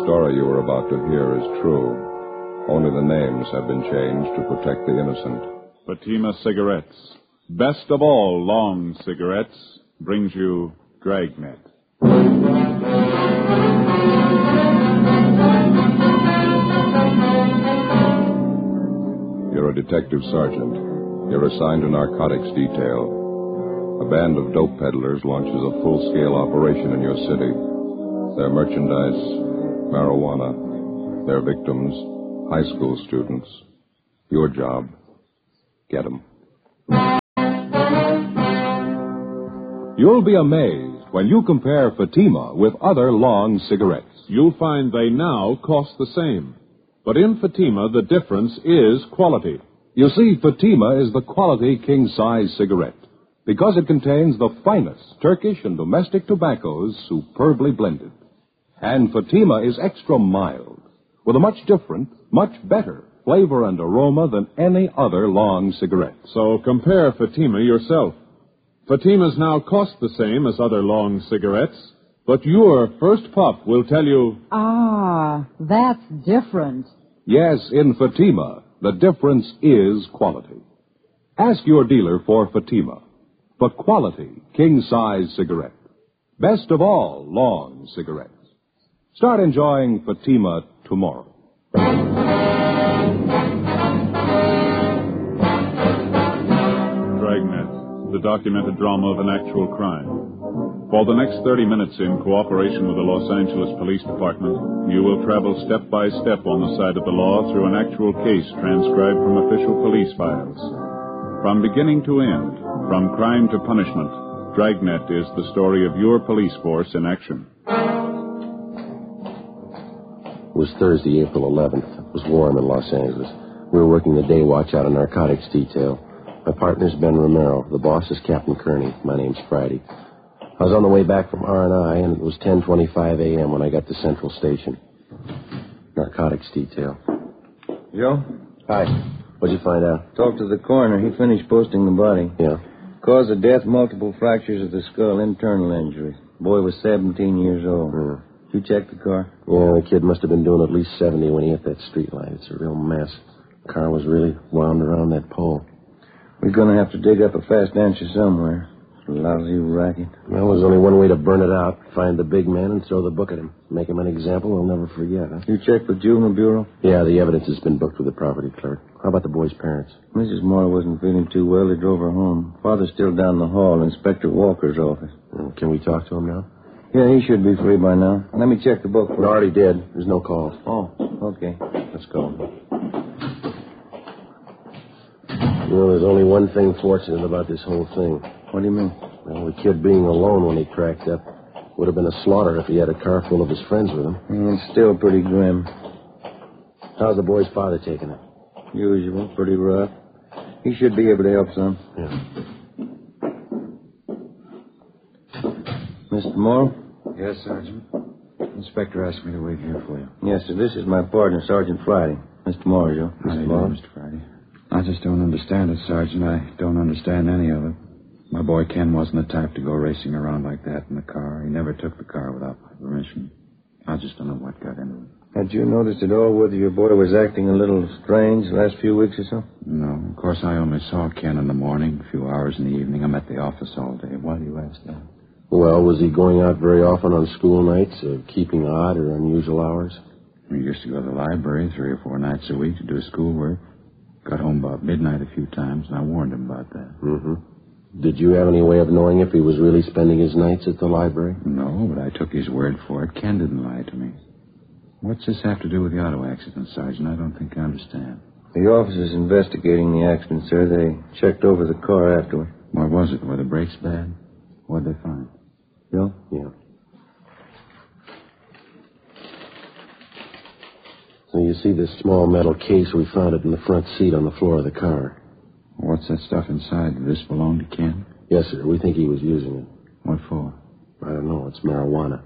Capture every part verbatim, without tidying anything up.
story you are about to hear is true. Only the names have been changed to protect the innocent. Fatima Cigarettes, best of all long cigarettes, brings you Dragnet. You're a detective sergeant. You're assigned to narcotics detail. A band of dope peddlers launches a full-scale operation in your city. Their merchandise, marijuana. Their victims, high school students. Your job, get them. You'll be amazed when you compare Fatima with other long cigarettes. You'll find they now cost the same. But in Fatima, the difference is quality. You see, Fatima is the quality king-size cigarette because it contains the finest Turkish and domestic tobaccos superbly blended. And Fatima is extra mild, with a much different, much better flavor and aroma than any other long cigarette. So compare Fatima yourself. Fatimas now cost the same as other long cigarettes, but your first puff will tell you... Ah, that's different. Yes, in Fatima, the difference is quality. Ask your dealer for Fatima, the quality king-size cigarette. Best of all long cigarettes. Start enjoying Fatima tomorrow. Dragnet, the documented drama of an actual crime. For the next thirty minutes, in cooperation with the Los Angeles Police Department, you will travel step by step on the side of the law through an actual case transcribed from official police files. From beginning to end, from crime to punishment, Dragnet is the story of your police force in action. It was Thursday, April eleventh. It was warm in Los Angeles. We were working the day watch out of narcotics detail. My partner's Ben Romero. The boss is Captain Kearney. My name's Friday. I was on the way back from R and I, and it was ten twenty-five a.m. when I got to Central Station. Narcotics detail. Joe? Hi. What'd you find out? Talked to the coroner. He finished posting the body. Yeah. Cause of death, multiple fractures of the skull, internal injuries. Boy was seventeen years old. Yeah. You checked the car? Yeah, the kid must have been doing at least seventy when he hit that street light. It's a real mess. The car was really wound around that pole. We're going to have to dig up a fast answer somewhere. Lousy racket. Well, there's only one way to burn it out. Find the big man and throw the book at him. Make him an example we'll never forget, huh? You checked with Juvenile Bureau? Yeah, the evidence has been booked with the property clerk. How about the boy's parents? Missus Moore wasn't feeling too well. They drove her home. Father's still down the hall, Inspector Walker's office. Well, can we talk to him now? Yeah, he should be free by now. Let me check the book. We already did. There's no calls. Oh, okay. Let's go. You know, there's only one thing fortunate about this whole thing. What do you mean? Well, the kid being alone when he cracked up would have been a slaughter if he had a car full of his friends with him. Mm, it's still pretty grim. How's the boy's father taking it? Usual, pretty rough. He should be able to help some. Yeah. Mister Moore? Yes, Sergeant. Inspector asked me to wait here for you. Yes, sir. This is my partner, Sergeant Friday. Mister Moore, Joe. How do you do, Mister Friday? I just don't understand it, Sergeant. I don't understand any of it. My boy Ken wasn't the type to go racing around like that in the car. He never took the car without my permission. I just don't know what got into it. Had you noticed at all whether your boy was acting a little strange the last few weeks or so? No. Of course, I only saw Ken in the morning, a few hours in the evening. I'm at the office all day. Why do you ask that? Well, was he going out very often on school nights, or keeping odd or unusual hours? We used to go to the library three or four nights a week to do his schoolwork. Got home about midnight a few times, and I warned him about that. Mm-hmm. Did you have any way of knowing if he was really spending his nights at the library? No, but I took his word for it. Ken didn't lie to me. What's this have to do with the auto accident, Sergeant? I don't think I understand. The officers investigating the accident, sir. They checked over the car afterward. What was it? Were the brakes bad? What'd they find? Bill? Yeah. So you see this small metal case, we found it in the front seat on the floor of the car. What's that stuff inside? Did this belong to Ken? Yes, sir. We think he was using it. What for? I don't know. It's marijuana.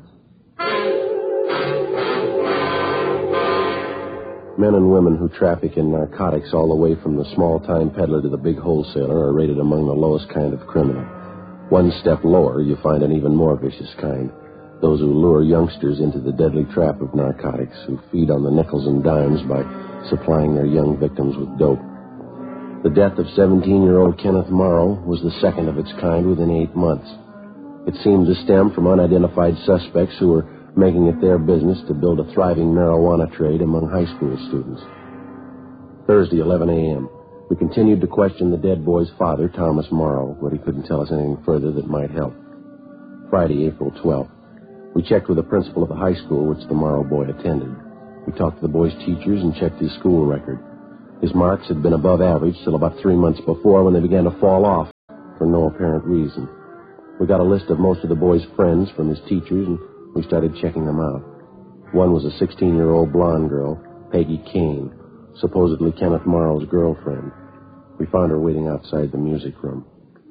Men and women who traffic in narcotics all the way from the small-time peddler to the big wholesaler are rated among the lowest kind of criminal. One step lower, you find an even more vicious kind. those who lure youngsters into the deadly trap of narcotics, who feed on the nickels and dimes by supplying their young victims with dope. The death of seventeen-year-old Kenneth Morrow was the second of its kind within eight months. It seemed to stem from unidentified suspects who were making it their business to build a thriving marijuana trade among high school students. Thursday, eleven a.m. We continued to question the dead boy's father, Thomas Morrow, but he couldn't tell us anything further that might help. Friday, April twelfth. We checked with the principal of the high school which the Morrow boy attended. We talked to the boy's teachers and checked his school record. His marks had been above average till about three months before, when they began to fall off for no apparent reason. We got a list of most of the boy's friends from his teachers, and we started checking them out. One was a sixteen-year-old blonde girl, Peggy Kane, supposedly Kenneth Morrow's girlfriend. We found her waiting outside the music room.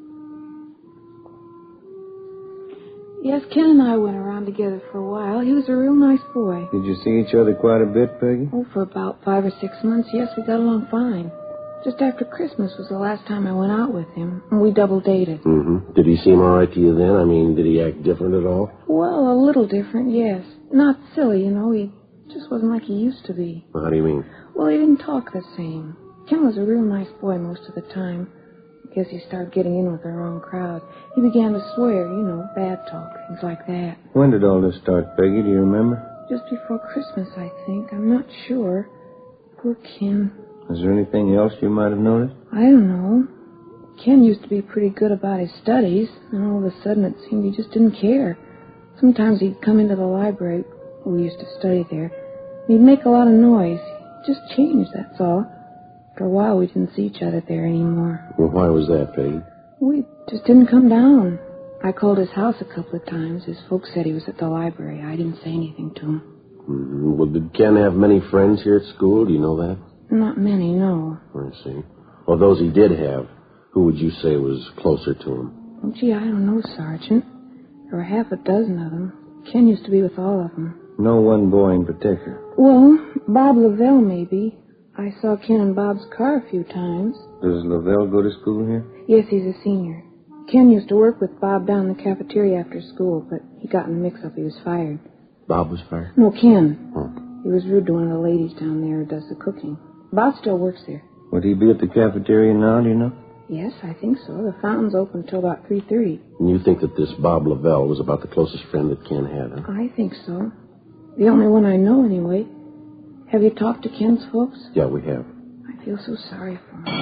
Yes, Ken and I went around together for a while. He was a real nice boy. Did you see each other quite a bit, Peggy? Oh, for about five or six months, yes, we got along fine. Just after Christmas was the last time I went out with him, and we double dated. Mm-hmm. Did he seem all right to you then? I mean, did he act different at all? Well, a little different, yes. Not silly, you know. He just wasn't like he used to be. Well, how do you mean? Well, he didn't talk the same. Ken was a real nice boy most of the time. I guess he started getting in with the wrong crowd. He began to swear, you know, bad talk, things like that. When did all this start, Peggy? Do you remember? Just before Christmas, I think. I'm not sure. Poor Ken. Is there anything else you might have noticed? I don't know. Ken used to be pretty good about his studies, and all of a sudden it seemed he just didn't care. Sometimes he'd come into the library. We used to study there. And he'd make a lot of noise. He just changed, that's all. For a while, we didn't see each other there anymore. Well, why was that, Peggy? We just didn't come down. I called his house a couple of times. His folks said he was at the library. I didn't say anything to him. Mm-hmm. Well, did Ken have many friends here at school? Do you know that? Not many, no. I see. Well, those he did have, who would you say was closer to him? Oh, gee, I don't know, Sergeant. There were half a dozen of them. Ken used to be with all of them. No one boy in particular? Well, Bob Lavelle, maybe. I saw Ken in Bob's car a few times. Does Lavelle go to school here? Yes, he's a senior. Ken used to work with Bob down in the cafeteria after school, but he got in a mix-up. He was fired. Bob was fired? No, Ken. Oh. He was rude to one of the ladies down there who does the cooking. Bob still works there. Would he be at the cafeteria now, do you know? Yes, I think so. The fountain's open until about three thirty. And you think that this Bob Lavelle was about the closest friend that Ken had, huh? I think so. The only one I know, anyway. Have you talked to Ken's folks? Yeah, we have. I feel so sorry for him.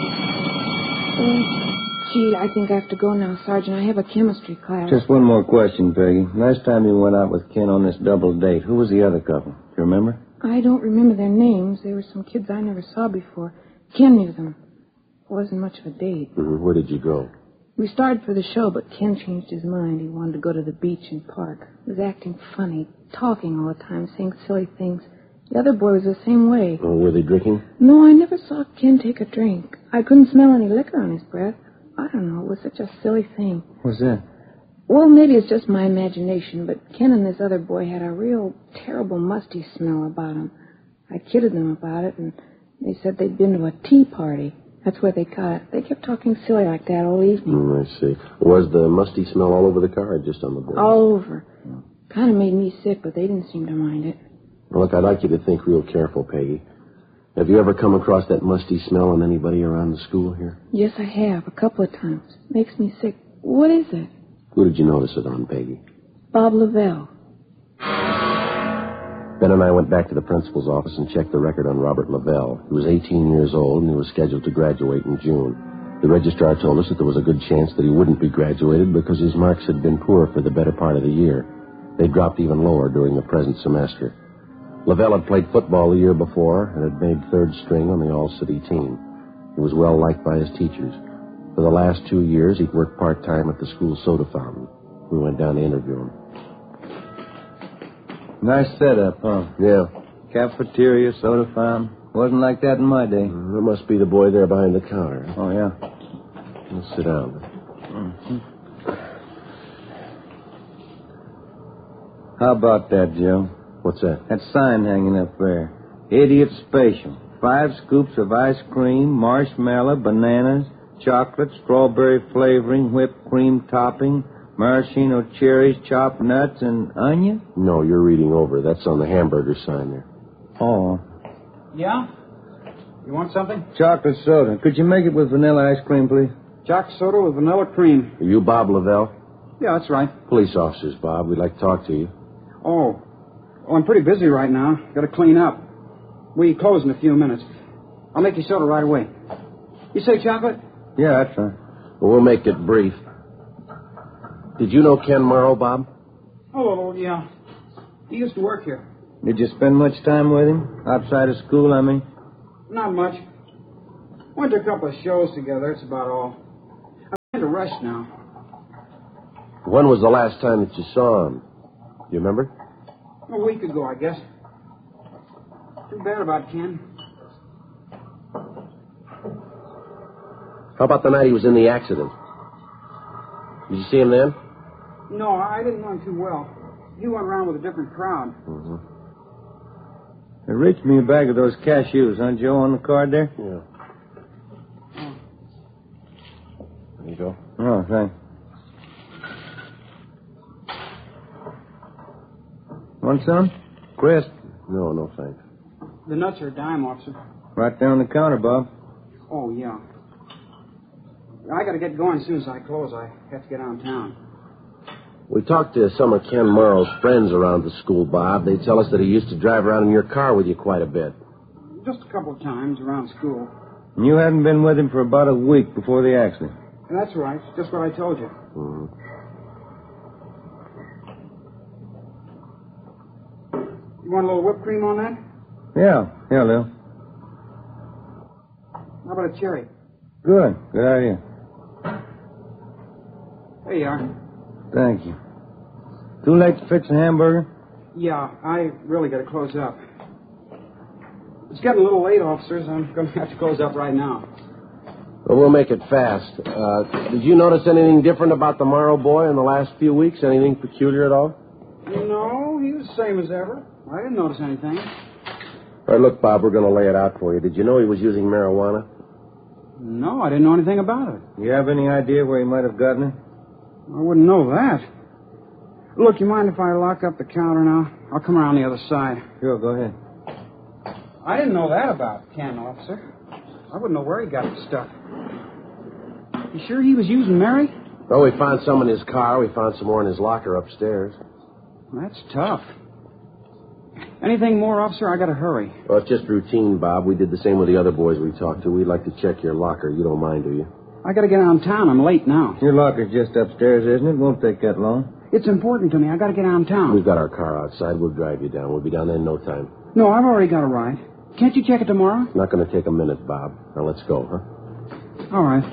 Oh, gee, I think I have to go now, Sergeant. I have a chemistry class. Just one more question, Peggy. Last time you went out with Ken on this double date, who was the other couple? Do you remember? I don't remember their names. They were some kids I never saw before. Ken knew them. It wasn't much of a date. Mm-hmm. Where did you go? We started for the show, but Ken changed his mind. He wanted to go to the beach and park. He was acting funny, talking all the time, saying silly things. The other boy was the same way. Oh, were they drinking? No, I never saw Ken take a drink. I couldn't smell any liquor on his breath. I don't know. It was such a silly thing. What's that? Well, maybe it's just my imagination, but Ken and this other boy had a real terrible musty smell about them. I kidded them about it, and they said they'd been to a tea party. That's where they got it. They kept talking silly like that all evening. Mm, I see. Was the musty smell all over the car or just on the boy? All over. Kind of made me sick, but they didn't seem to mind it. Well, look, I'd like you to think real careful, Peggy. Have you ever come across that musty smell on anybody around the school here? Yes, I have, a couple of times. Makes me sick. What is it? Who did you notice it on, Peggy? Bob Lavelle. Ben and I went back to the principal's office and checked the record on Robert Lavelle. He was eighteen years old, and he was scheduled to graduate in June. The registrar told us that there was a good chance that he wouldn't be graduated because his marks had been poor for the better part of the year. They dropped even lower during the present semester. Lavelle had played football the year before and had made third string on the all-city team. He was well liked by his teachers. For the last two years, he'd worked part-time at the school soda fountain. We went down to interview him. Nice setup, huh? Yeah. Cafeteria, soda fountain. Wasn't like that in my day. Mm, that must be the boy there behind the counter. Oh, yeah. Let's sit down. Mm-hmm. How about that, Joe? What's that? That sign hanging up there. Idiot Special. Five scoops of ice cream, marshmallow, bananas, chocolate, strawberry flavoring, whipped cream topping, Maraschino cherries, chopped nuts, and onion? No, you're reading over. That's on the hamburger sign there. Oh. Yeah? You want something? Chocolate soda. Could you make it with vanilla ice cream, please? Chocolate soda with vanilla cream. Are you Bob Lavelle? Yeah, that's right. Police officers, Bob. We'd like to talk to you. Oh. Oh, I'm pretty busy right now. Got to clean up. We close in a few minutes. I'll make you soda right away. You say chocolate? Yeah, that's right. Well, we'll make it brief. Did you know Ken Morrow, Bob? Oh, yeah. He used to work here. Did you spend much time with him? Outside of school, I mean? Not much. Went to a couple of shows together. That's about all. I'm trying to rush now. When was the last time that you saw him? Do you remember? A week ago, I guess. Too bad about Ken. How about the night he was in the accident? Did you see him then? No, I didn't know him too well. He went around with a different crowd. Mm-hmm. They reached me a bag of those cashews, huh, Joe, on the card there? Yeah. Oh. There you go. Oh, thanks. Want some? Crisp? No, no, thanks. The nuts are a dime, officer. Right there on the counter, Bob. Oh, yeah. I got to get going as soon as I close. I have to get downtown. We talked to some of Ken Morrow's friends around the school, Bob. They tell us that he used to drive around in your car with you quite a bit. Just a couple of times around school. And you hadn't been with him for about a week before the accident. That's right. Just what I told you. Mm-hmm. You want a little whipped cream on that? Yeah. Yeah, Lil. How about a cherry? Good. Good idea. There you are. Thank you. Too late to fix a hamburger? Yeah, I really got to close up. It's getting a little late, officers. I'm going to have to close up right now. Well, we'll make it fast. Uh, did you notice anything different about the Morrow boy in the last few weeks? Anything peculiar at all? No, he was the same as ever. I didn't notice anything. All right, look, Bob, we're going to lay it out for you. Did you know he was using marijuana? No, I didn't know anything about it. You have any idea where he might have gotten it? I wouldn't know that. Look, you mind if I lock up the counter now? I'll come around the other side. Sure, go ahead. I didn't know that about Ken, officer. I wouldn't know where he got the stuff. You sure he was using Mary? Well, we found some in his car. We found some more in his locker upstairs. That's tough. Anything more, officer? I gotta hurry. Well, it's just routine, Bob. We did the same with the other boys we talked to. We'd like to check your locker. You don't mind, do you? I gotta get downtown. I'm late now. Your locker's just upstairs, isn't it? Won't take that long. It's important to me. I gotta get downtown. We've got our car outside. We'll drive you down. We'll be down there in no time. No, I've already got a ride. Can't you check it tomorrow? It's not going to take a minute, Bob. Now, let's go, huh? All right.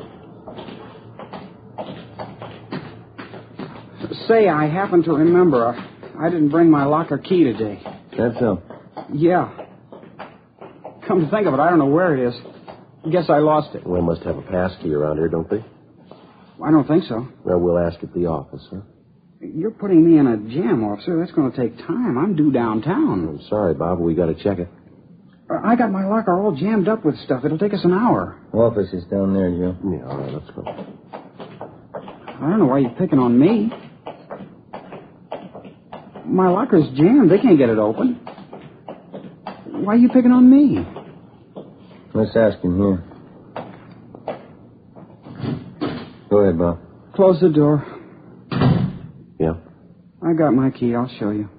Say, I happen to remember uh, I didn't bring my locker key today. That's so. Yeah. Come to think of it, I don't know where it is. Guess I lost it. We must have a pass key around here, don't they? I don't think so. Well, we'll ask at the office, huh? You're putting me in a jam, officer. That's going to take time. I'm due downtown. I'm sorry, Bob, but we got to check it. Uh, I got my locker all jammed up with stuff. It'll take us an hour. Office is down there, Joe. Yeah, all right, let's go. I don't know why you're picking on me. My locker's jammed. They can't get it open. Why are you picking on me? Let's ask him here. Go ahead, Bob. Close the door. Yeah? I got my key. I'll show you.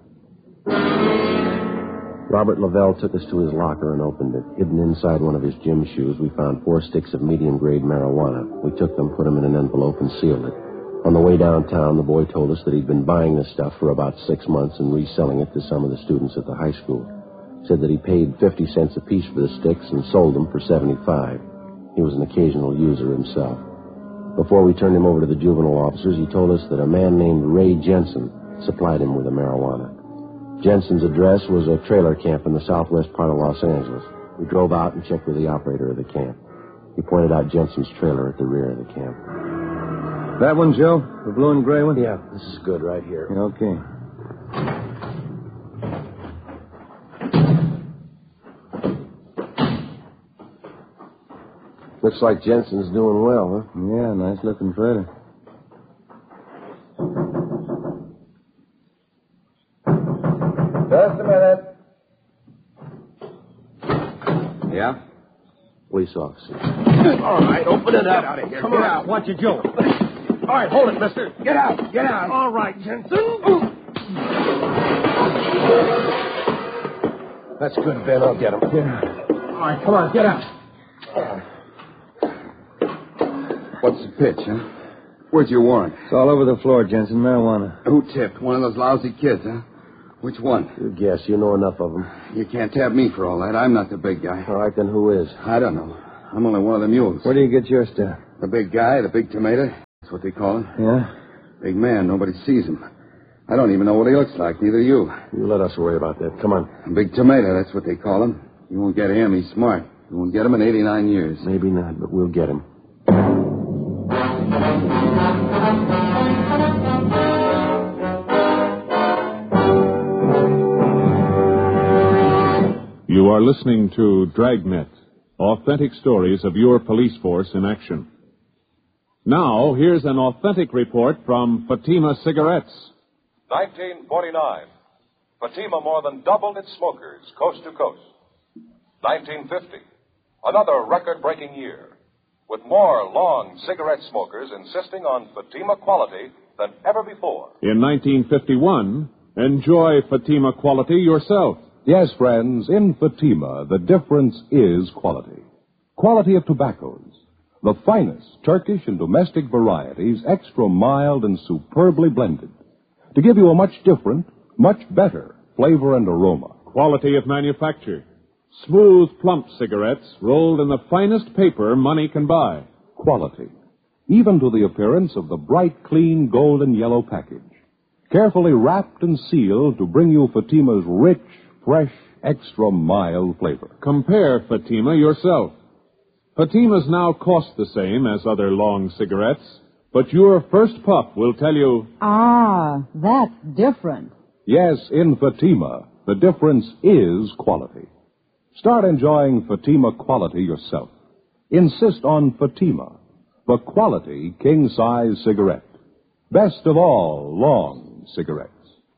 Robert Lavelle took us to his locker and opened it. Hidden inside one of his gym shoes, we found four sticks of medium-grade marijuana. We took them, put them in an envelope, and sealed it. On the way downtown, the boy told us that he'd been buying this stuff for about six months and reselling it to some of the students at the high school. Said that he paid fifty cents apiece for the sticks and sold them for seventy-five. He was an occasional user himself. Before we turned him over to the juvenile officers, he told us that a man named Ray Jensen supplied him with the marijuana. Jensen's address was a trailer camp in the southwest part of Los Angeles. We drove out and checked with the operator of the camp. He pointed out Jensen's trailer at the rear of the camp. That one, Joe? The blue and gray one? Yeah, this is good right here. Okay. Looks like Jensen's doing well, huh? Yeah, nice looking trailer. Yeah? Police officer. All right, open it up. Get out of here. Come Get on. out. Watch it, Joe. All right, hold it, mister. Get out. Get out. All right, Jensen. That's good, Ben. I'll get him. Yeah. All right, come on, get out. What's the pitch, huh? Where's your warrant? It's all over the floor, Jensen. Marijuana. Who tipped? One of those lousy kids, huh? Which one? You guess. You know enough of them. You can't tap me for all that. I'm not the big guy. All right, then who is? I don't know. I'm only one of the mules. Where do you get your stuff? The big guy, the big tomato. That's what they call him. Yeah? Big man. Nobody sees him. I don't even know what he looks like. Neither do you. You let us worry about that. Come on. Big tomato. That's what they call him. You won't get him. He's smart. You won't get him in eighty-nine years. Maybe not, but we'll get him. You are listening to Dragnet, authentic stories of your police force in action. Now, here's an authentic report from Fatima Cigarettes. nineteen forty-nine. Fatima more than doubled its smokers coast to coast. nineteen fifty. Another record-breaking year, with more long cigarette smokers insisting on Fatima quality than ever before. In nineteen fifty-one, enjoy Fatima quality yourself. Yes, friends, in Fatima, the difference is quality. Quality of tobaccos. The finest Turkish and domestic varieties, extra mild and superbly blended, to give you a much different, much better flavor and aroma. Quality of manufacture. Smooth, plump cigarettes rolled in the finest paper money can buy. Quality. Even to the appearance of the bright, clean, golden yellow package. Carefully wrapped and sealed to bring you Fatima's rich, fresh, extra mild flavor. Compare Fatima yourself. Fatimas now cost the same as other long cigarettes, but your first puff will tell you... Ah, that's different. Yes, in Fatima, the difference is quality. Start enjoying Fatima quality yourself. Insist on Fatima, the quality king-size cigarette. Best of all long cigarettes.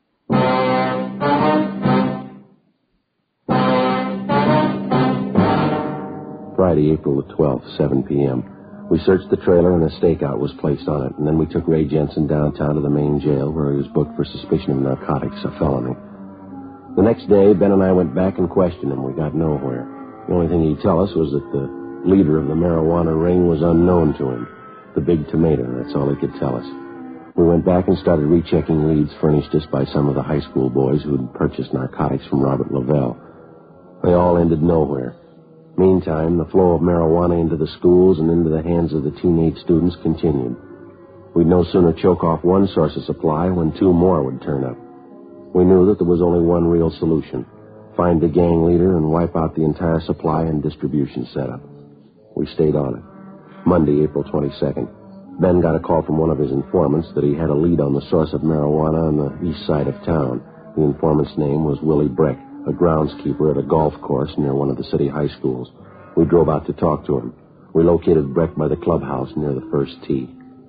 Friday, April the twelfth, seven p.m. We searched the trailer and a stakeout was placed on it, and then we took Ray Jensen downtown to the main jail where he was booked for suspicion of narcotics, a felony. The next day, Ben and I went back and questioned him. We got nowhere. The only thing he'd tell us was that the leader of the marijuana ring was unknown to him. The big tomato, that's all he could tell us. We went back and started rechecking leads furnished us by some of the high school boys who had purchased narcotics from Robert Lavelle. They all ended nowhere. Meantime, the flow of marijuana into the schools and into the hands of the teenage students continued. We'd no sooner choke off one source of supply when two more would turn up. We knew that there was only one real solution: find the gang leader and wipe out the entire supply and distribution setup. We stayed on it. Monday, April twenty-second. Ben got a call from one of his informants that he had a lead on the source of marijuana on the east side of town. The informant's name was Willie Breck, a groundskeeper at a golf course near one of the city high schools. We drove out to talk to him. We located Breck by the clubhouse near the first tee.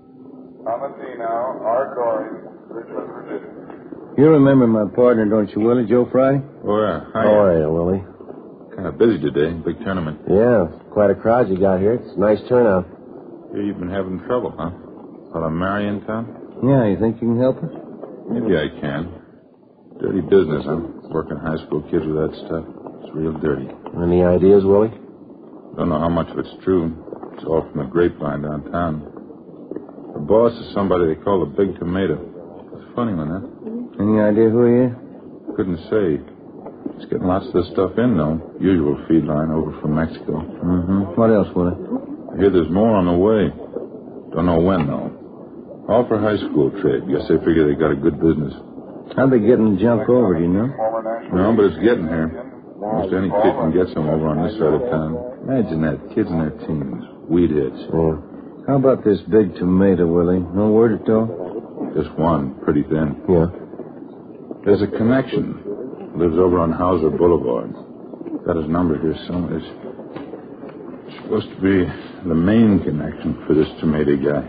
Now, our Dory, Richmond, Virginia. You remember my partner, don't you, Willie? Joe Friday? Oh, yeah. Hi. How are you, Willie? Kind of busy today. Big tournament. Yeah, quite a crowd you got here. It's a nice turnout. Here you've been having trouble, huh? Fellow Mary in town? Yeah, you think you can help us? Maybe I can. Dirty business, huh? Working high school kids with that stuff. It's real dirty. Any ideas, Willie? Don't know how much of it's true. It's all from the grapevine downtown. The boss is somebody they call the Big Tomato. It's a funny one, huh? Any idea who he is? Couldn't say. He's getting lots of this stuff in, though. Usual feed line over from Mexico. Mm-hmm. What else, Willie? I hear there's more on the way. Don't know when, though. All for high school trade. Guess they figure they got a good business. How'd they get the junk over, do you know? No, but it's getting here. Almost any kid can get some over on this side of town. Imagine that. Kids in their teens. Weed hits. Yeah. How about this Big Tomato, Willie? No word at all? Just one. Pretty thin. Yeah. There's a connection. Lives over on Hauser Boulevard. Got his number here somewhere. It's supposed to be the main connection for this tomato guy.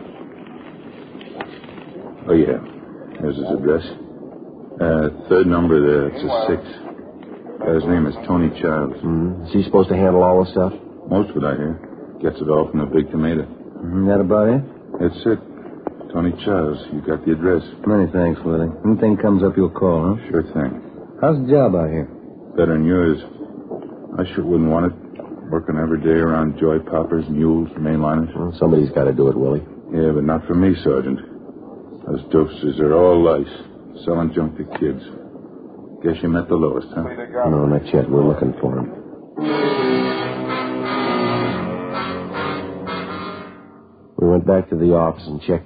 Oh, yeah. There's his address. Uh, third number there. It's a six. Guy's name is Tony Childs. Mm-hmm. Is he supposed to handle all the stuff? Most of it, I hear. Gets it all from the big tomato. Mm, that about it? That's it. Tony Childs. You got the address. Many thanks, Willie. Anything comes up, you'll call, huh? Sure thing. How's the job out here? Better than yours. I sure wouldn't want it. Working every day around joy poppers, mules, mainliners. Well, somebody's got to do it, Willie. Yeah, but not for me, Sergeant. Those dopesters are all lice. Selling junk to kids. Guess you met the lowest, huh? No, not yet. We're looking for him. We went back to the office and checked